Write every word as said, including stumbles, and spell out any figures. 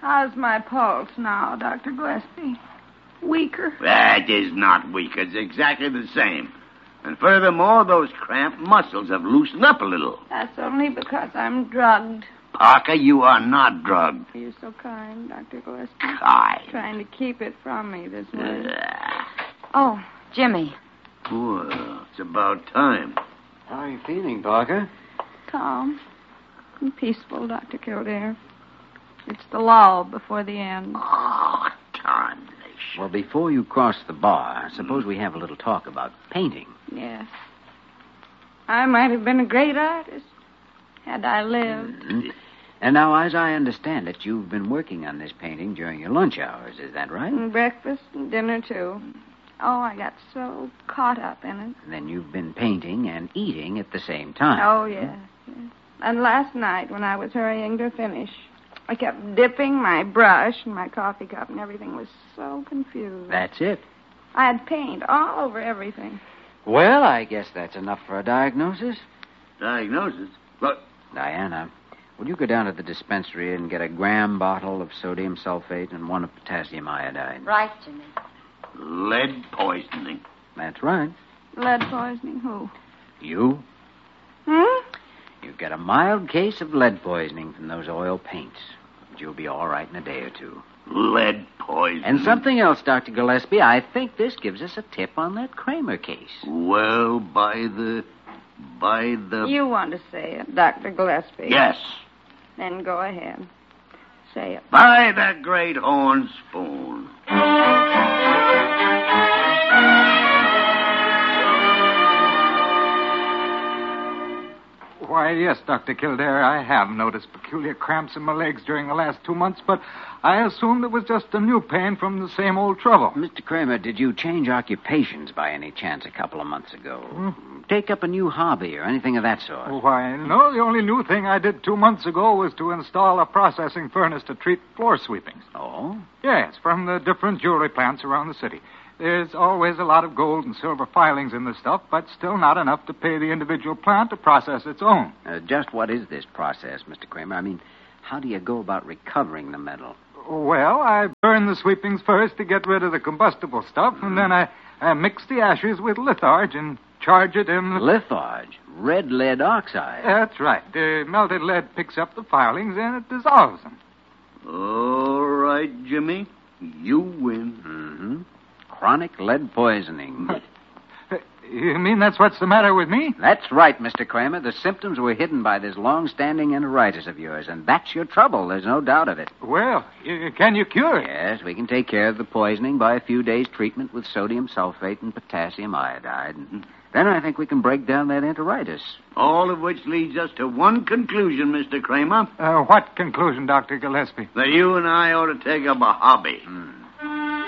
How's my pulse now, Doctor Gillespie? Weaker? That is not weak. It's exactly the same. And furthermore, those cramped muscles have loosened up a little. That's only because I'm drugged. Parker, you are not drugged. You're so kind, Doctor Gillespie. Kind. Trying to keep it from me this way. Uh, Oh, Jimmy. well, it's about time. How are you feeling, Parker? Calm and peaceful, Doctor Kildare. It's the lull before the end. Oh, tarnation. Well, before you cross the bar, suppose we have a little talk about painting. Yes. I might have been a great artist had I lived. Mm-hmm. And now, as I understand it, you've been working on this painting during your lunch hours. Is that right? And breakfast and dinner, too. Oh, I got so caught up in it. And then you've been painting and eating at the same time. Oh, yes, yes. And last night, when I was hurrying to finish, I kept dipping my brush in my coffee cup, and everything was so confused. That's it. I had paint all over everything. Well, I guess that's enough for a diagnosis. Diagnosis? But Diana, will you go down to the dispensary and get a gram bottle of sodium sulfate and one of potassium iodide? Right, Jimmy. lead poisoning. That's right. Lead poisoning? Who? You? Hmm? You've got a mild case of lead poisoning from those oil paints. But you'll be all right in a day or two. Lead poisoning. And something else, Doctor Gillespie. I think this gives us a tip on that Kramer case. Well, by the... By the... You want to say it, Doctor Gillespie. Yes. Then go ahead. Say it. By the great horn spoon. Why, yes, Doctor Kildare, I have noticed peculiar cramps in my legs during the last two months, but I assumed it was just a new pain from the same old trouble. Mister Kramer, did you change occupations by any chance a couple of months ago? Hmm? Take up a new hobby or anything of that sort? Why, no, the only new thing I did two months ago was to install a processing furnace to treat floor sweepings. Oh? Yes, from the different jewelry plants around the city. There's always a lot of gold and silver filings in the stuff, but still not enough to pay the individual plant to process its own. Uh, just what is this process, Mister Kramer? I mean, how do you go about recovering the metal? Well, I burn the sweepings first to get rid of the combustible stuff, and then I, I mix the ashes with litharge and charge it in... Litharge? Red lead oxide? That's right. The melted lead picks up the filings and it dissolves them. All right, Jimmy. You win. Mm-hmm. Chronic lead poisoning. You mean that's what's the matter with me? That's right, Mister Kramer. The symptoms were hidden by this long-standing enteritis of yours, and that's your trouble. There's no doubt of it. Well, y- can you cure it? Yes, we can take care of the poisoning by a few days' treatment with sodium sulfate and potassium iodide. And then I think we can break down that enteritis. All of which leads us to one conclusion, Mister Kramer. Uh, what conclusion, Doctor Gillespie? That you and I ought to take up a hobby. Hmm.